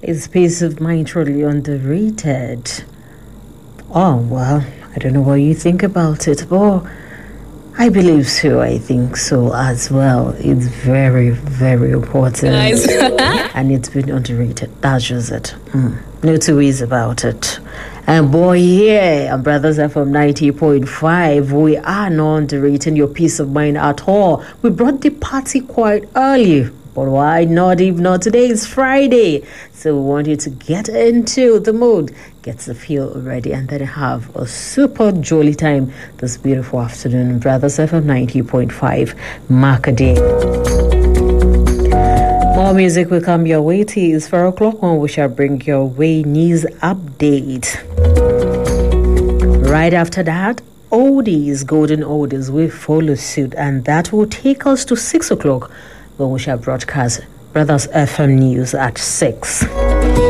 Is peace of mind truly underrated? Oh, well, I don't know what you think about it, but I believe so. I think so as well. It's very, very important. Guys. And it's been underrated. That's just it. No two ways about it. And boy, yeah, and Brothers FM 90.5, we are not underrating your peace of mind at all. We brought the party quite early. But why not? If not, today is Friday. So we want you to get into the mood, get the feel ready, and then have a super jolly time this beautiful afternoon. Brothers FM 90.5, mark a day. More music will come your way. It is 4 o'clock when we shall bring your way news update. Right after that, oldies, golden oldies will follow suit, and that will take us to 6 o'clock when we shall broadcast Brothers FM News at 6.